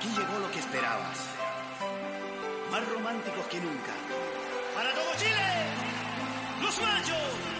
Aquí llegó lo que esperabas. Más románticos que nunca. ¡Para todo Chile! ¡Los Machos!